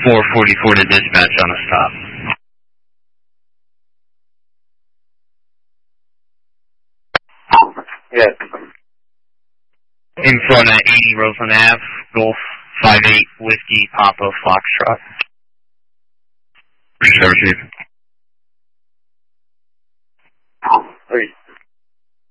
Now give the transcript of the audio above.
444 to dispatch on a stop. Yes. In front of 80 Roseland Ave, Golf 58 Whiskey Papa Foxtrot. Appreciate it, Chief.